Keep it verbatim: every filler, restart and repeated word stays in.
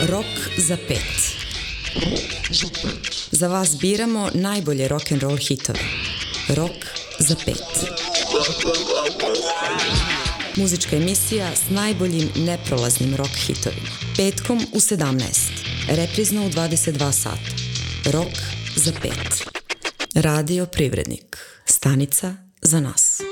Rok za pet. Za vas biramo najbolje rock'n'roll hitove. Rok za pet. Muzička emisija s najboljim neprolaznim rock hitovima. Petkom u sedamnaest. Reprizno u dvadeset dva sata. Rok za pet. Radio Privrednik. Stanica za nas.